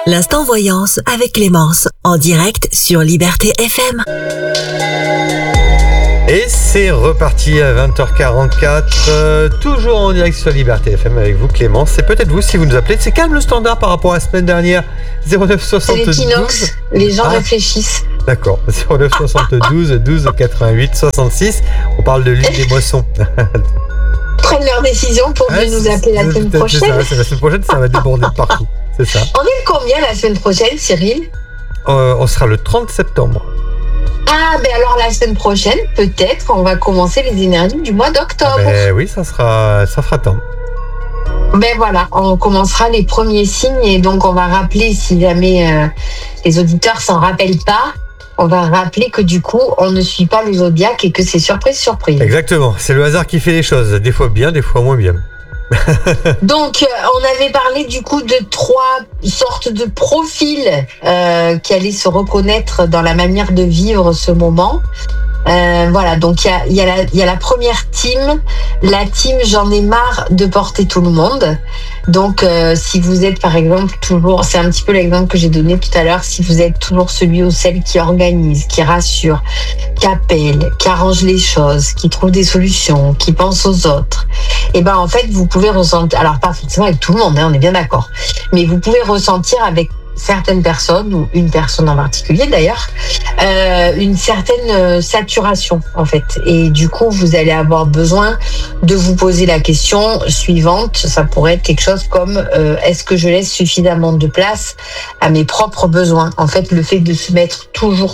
L'instant voyance avec Clémence, en direct sur Liberté FM. Et c'est reparti à 20h44, toujours en direct sur Liberté FM avec vous Clémence. C'est peut-être vous si vous nous appelez. C'est calme le standard par rapport à la semaine dernière. 09 72. C'est les Tinox, les gens réfléchissent. D'accord, 09 72 12 88 66. On parle de l'île des moissons. Prennent leur décision pour venir nous appeler la semaine prochaine. C'est la semaine prochaine, ça va déborder de partout. C'est ça. On est combien la semaine prochaine, Cyril? On sera le 30 septembre. Ah, ben alors la semaine prochaine, peut-être, on va commencer les énergies du mois d'octobre. Oui, ça fera temps. Ben voilà, on commencera les premiers signes et donc on va rappeler, si jamais les auditeurs s'en rappellent pas, on va rappeler que du coup, on ne suit pas le zodiaque et que c'est surprise. Exactement, c'est le hasard qui fait les choses, des fois bien, des fois moins bien. Donc, on avait parlé du coup de 3 sortes de profils qui allaient se reconnaître dans la manière de vivre ce moment. Voilà, donc il y a la première team, la team j'en ai marre de porter tout le monde. Donc si vous êtes par exemple toujours, c'est un petit peu l'exemple que j'ai donné tout à l'heure, si vous êtes toujours celui ou celle qui organise, qui rassure, qui appelle, qui arrange les choses, qui trouve des solutions, qui pense aux autres, et ben en fait vous pouvez ressentir, alors pas forcément avec tout le monde, on est bien d'accord, mais vous pouvez ressentir avec certaines personnes, ou une personne en particulier d'ailleurs, une certaine saturation en fait. Et du coup, vous allez avoir besoin de vous poser la question suivante. Ça pourrait être quelque chose comme est-ce que je laisse suffisamment de place à mes propres besoins? En fait, le fait de se mettre toujours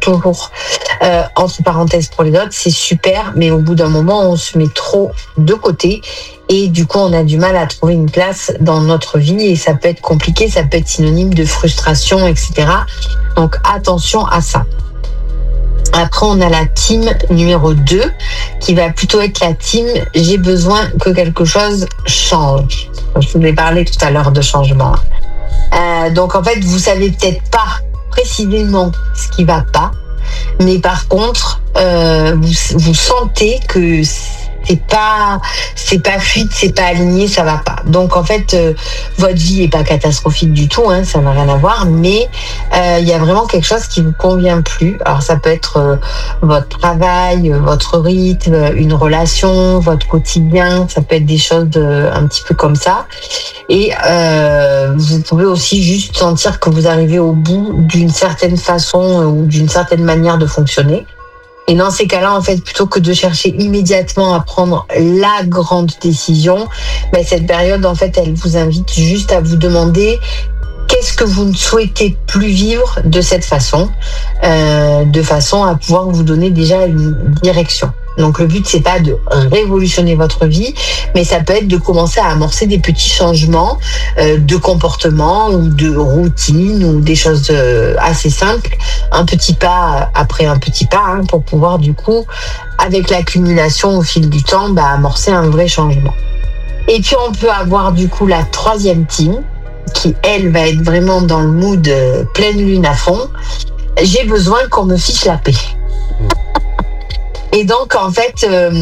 entre parenthèses pour les autres, c'est super, mais au bout d'un moment, on se met trop de côté. Et du coup, on a du mal à trouver une place dans notre vie et ça peut être compliqué, ça peut être synonyme de frustration, etc. Donc, attention à ça. Après, on a la team numéro 2 qui va plutôt être la team « J'ai besoin que quelque chose change ». Je vous ai parlé tout à l'heure de changement. Donc, en fait, vous savez peut-être pas précisément ce qui va pas, mais par contre, vous sentez que c'est pas fluide, c'est pas aligné, ça va pas. Donc en fait, votre vie est pas catastrophique du tout, ça n'a rien à voir, mais il y a vraiment quelque chose qui vous convient plus. Alors ça peut être votre travail, votre rythme, une relation, votre quotidien, ça peut être des choses un petit peu comme ça. Et vous pouvez aussi juste sentir que vous arrivez au bout d'une certaine façon ou d'une certaine manière de fonctionner. Et dans ces cas-là, en fait, plutôt que de chercher immédiatement à prendre la grande décision, cette période, en fait, elle vous invite juste à vous demander qu'est-ce que vous ne souhaitez plus vivre de cette façon, de façon à pouvoir vous donner déjà une direction. Donc le but, c'est pas de révolutionner votre vie, mais ça peut être de commencer à amorcer des petits changements de comportement ou de routine ou des choses assez simples, un petit pas après un petit pas, pour pouvoir du coup, avec l'accumulation au fil du temps, amorcer un vrai changement. Et puis on peut avoir du coup la 3e team, qui elle va être vraiment dans le mood pleine lune à fond. J'ai besoin qu'on me fiche la paix. Et donc, en fait,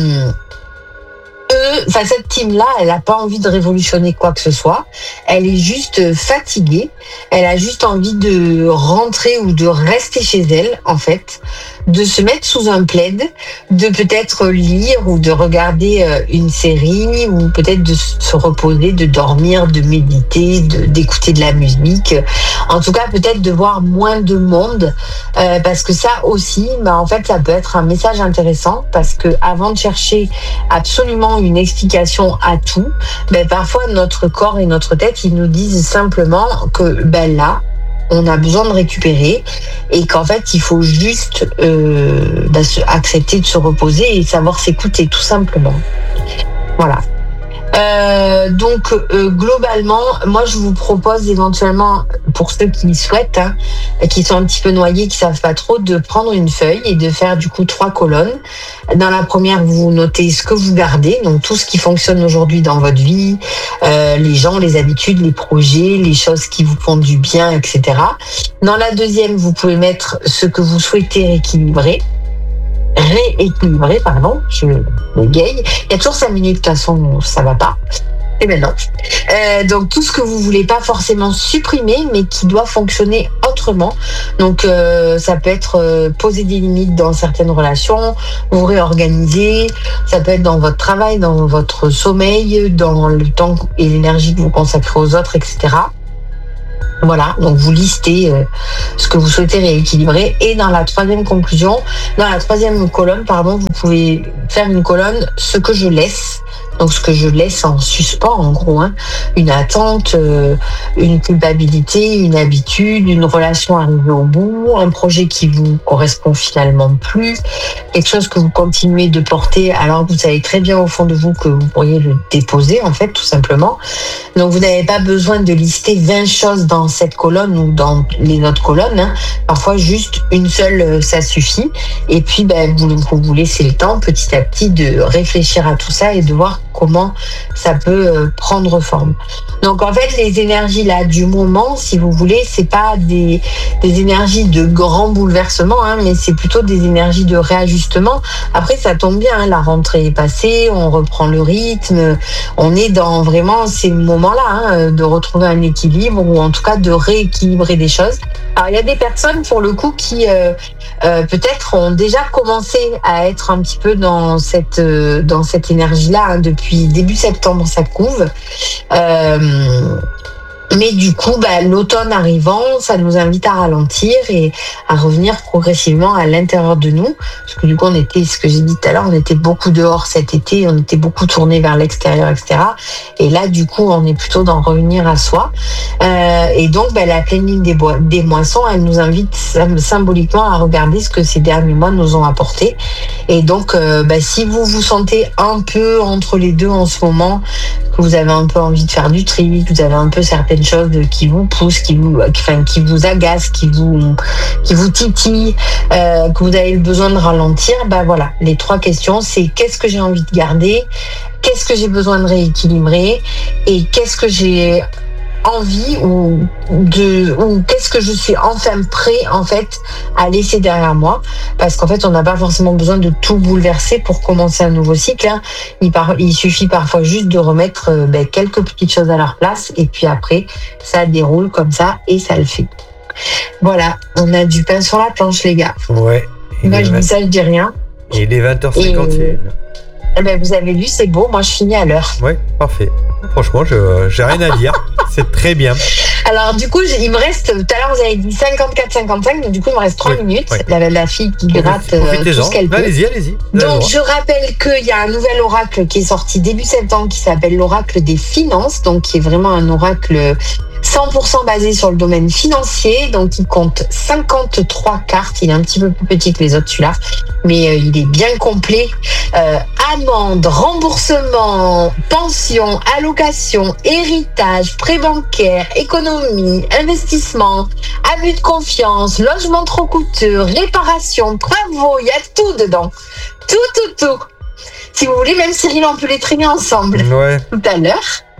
cette team-là, elle n'a pas envie de révolutionner quoi que ce soit. Elle est juste fatiguée. Elle a juste envie de rentrer ou de rester chez elle, en fait, de se mettre sous un plaid, de peut-être lire ou de regarder une série ou peut-être de se reposer, de dormir, de méditer, d'écouter de la musique. En tout cas, peut-être de voir moins de monde parce que ça aussi, en fait, ça peut être un message intéressant parce que avant de chercher absolument une explication à tout, parfois notre corps et notre tête, ils nous disent simplement que là, on a besoin de récupérer et qu'en fait, il faut juste accepter de se reposer et savoir s'écouter tout simplement. Voilà. Donc globalement, moi je vous propose éventuellement, pour ceux qui souhaitent, qui sont un petit peu noyés, qui savent pas trop, de prendre une feuille et de faire du coup 3 colonnes. Dans la première, vous notez ce que vous gardez, donc tout ce qui fonctionne aujourd'hui dans votre vie, les gens, les habitudes, les projets, les choses qui vous font du bien, etc. Dans la deuxième, vous pouvez mettre ce que vous souhaitez rééquilibrer, je bégaye. Il y a toujours 5 minutes, de toute façon, ça va pas. Et maintenant, donc tout ce que vous voulez pas forcément supprimer, mais qui doit fonctionner autrement. Donc ça peut être poser des limites dans certaines relations, vous réorganiser. Ça peut être dans votre travail, dans votre sommeil, dans le temps et l'énergie que vous consacrez aux autres, etc. Voilà, donc vous listez ce que vous souhaitez rééquilibrer. Et dans la troisième colonne, vous pouvez faire une colonne « Ce que je laisse ». Donc ce que je laisse en suspens, en gros, une attente, une culpabilité, une habitude, une relation arrivée au bout, un projet qui vous correspond finalement plus, quelque chose que vous continuez de porter alors que vous savez très bien au fond de vous que vous pourriez le déposer, en fait, tout simplement. Donc vous n'avez pas besoin de lister 20 choses dans cette colonne ou dans les autres colonnes. Parfois, juste une seule, ça suffit. Et puis, vous laissez le temps petit à petit de réfléchir à tout ça et de voir comment ça peut prendre forme. Donc en fait, les énergies là du moment, si vous voulez, c'est pas des énergies de grand bouleversement, mais c'est plutôt des énergies de réajustement. Après, ça tombe bien, la rentrée est passée, on reprend le rythme, on est dans vraiment ces moments-là, de retrouver un équilibre ou en tout cas de rééquilibrer des choses. Alors il y a des personnes pour le coup qui peut-être ont déjà commencé à être un petit peu dans cette énergie-là depuis début septembre, ça couve. Mais du coup, l'automne arrivant, ça nous invite à ralentir et à revenir progressivement à l'intérieur de nous. Parce que du coup, ce que j'ai dit tout à l'heure, on était beaucoup dehors cet été, on était beaucoup tourné vers l'extérieur, etc. Et là, du coup, on est plutôt dans revenir à soi. Et donc, la pleine lune des moissons, elle nous invite symboliquement à regarder ce que ces derniers mois nous ont apporté. Et donc, si vous vous sentez un peu entre les deux en ce moment, que vous avez un peu envie de faire du tri, que vous avez un peu certaines choses qui vous poussent, qui vous agacent, qui vous titillent, que vous avez le besoin de ralentir, voilà. Les 3 questions, c'est qu'est-ce que j'ai envie de garder, qu'est-ce que j'ai besoin de rééquilibrer et qu'est-ce que j'ai envie ou qu'est-ce que je suis enfin prêt en fait à laisser derrière moi, parce qu'en fait on n'a pas forcément besoin de tout bouleverser pour commencer un nouveau cycle. Il suffit parfois juste de remettre quelques petites choses à leur place et puis après ça déroule comme ça et ça le fait. Voilà, on a du pain sur la planche les gars. Ouais. Moi je dis ça, je dis rien. Et il est 20h51. Vous avez vu, c'est beau, moi je finis à l'heure. Ouais, parfait. Franchement, j'ai rien à dire. C'est très bien. Alors du coup, il me reste, tout à l'heure vous avez dit 54-55, donc du coup il me reste 3 minutes. La fille qui gratte tout ce qu'elle peut. Allez-y. Donc je rappelle qu'il y a un nouvel oracle qui est sorti début septembre qui s'appelle l'oracle des finances, donc qui est vraiment un oracle 100% basé sur le domaine financier, donc il compte 53 cartes, il est un petit peu plus petit que les autres celui-là, mais il est bien complet. Amende, remboursement, pension, allocation, héritage, prêt bancaire, économie, investissement, abus de confiance, logement trop coûteux, réparation, travaux, il y a tout dedans. Tout. Si vous voulez, même Cyril, on peut les traîner ensemble tout à l'heure.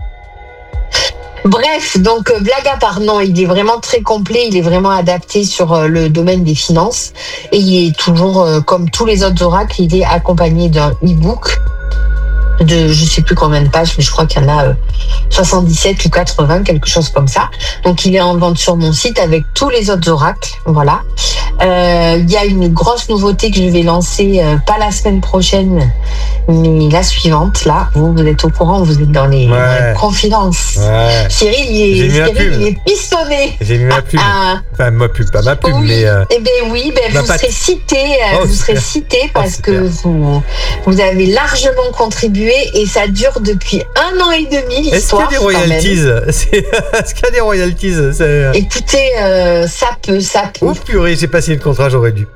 Bref, donc blague à part, non, il est vraiment très complet, il est vraiment adapté sur le domaine des finances et il est toujours, comme tous les autres oracles, il est accompagné d'un e-book de je sais plus combien de pages, mais je crois qu'il y en a 77 ou 80, quelque chose comme ça. Donc il est en vente sur mon site avec tous les autres oracles, voilà. Il y a une grosse nouveauté que je vais lancer, pas la semaine prochaine, mais la suivante, là, vous êtes au courant, vous êtes dans les confidences. Ouais. Cyril, il est pistonné. J'ai mis ma pub. Enfin, ma pub, pas ma pub, oui. mais... vous serez cité, parce que vous avez largement contribué et ça dure depuis 1 an et demi, l'histoire. Est-ce qu'il y a des royalties? Est-ce qu'il y a des royalties? Écoutez, ça peut. Oh purée, j'ai passé le contrat, j'aurais dû.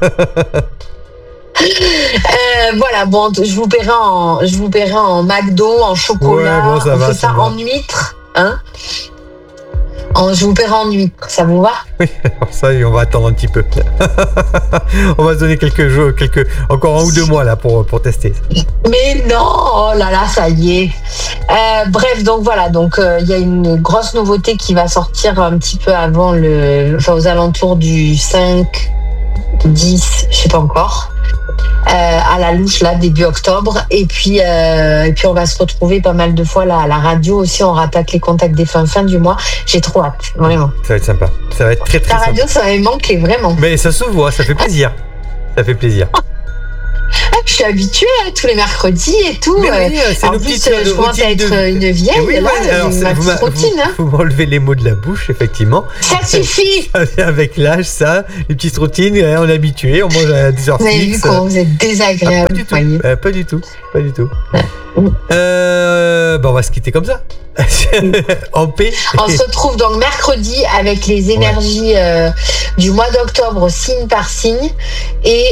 Voilà, bon, je vous paierai en McDo, en chocolat, on fait ça en huître, je vous paierai en huître, ça vous va? Oui, ça, on va attendre un petit peu. On va se donner quelques jours, encore 1 ou 2 mois là pour tester. Mais non, oh là là, ça y est. Bref, donc voilà, il y a une grosse nouveauté qui va sortir un petit peu avant aux alentours du 5, 10, je sais pas encore. à la louche là début octobre et puis on va se retrouver pas mal de fois là à la radio aussi. On rattaque les contacts des fin du mois. J'ai trop hâte, vraiment. Ça va être sympa. Ça va être très très La sympa. radio, ça va me manquer vraiment. Mais ça se voit, ça fait plaisir. Ça fait plaisir. Je suis habituée tous les mercredis et tout. Mais oui, c'est en nos plus, petites je commence à être une vieille. Oui, là, ouais, alors, j'ai ma petite routine. vous m'enlevez les mots de la bouche, effectivement. Ça suffit. Avec l'âge, ça, les petites routines, on est habitué, on mange à des heures Vous avez vu fixes. comment vous êtes désagréable. Pas du tout. voyez. Pas du tout. Pas du tout. Ouais. On va se quitter comme ça. En paix. On se retrouve donc mercredi avec les énergies du mois d'octobre, signe par signe. Et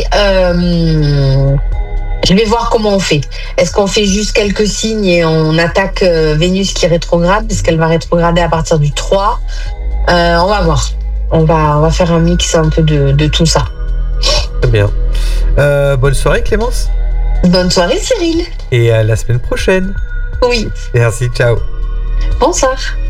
je vais voir comment on fait. Est-ce qu'on fait juste quelques signes et on attaque Vénus qui rétrograde, parce qu'elle va rétrograder à partir du 3. On va voir. On va faire un mix un peu de tout ça. Très bien. Bonne soirée, Clémence. Bonne soirée, Cyril. Et à la semaine prochaine. Oui. Merci, ciao. Bonsoir.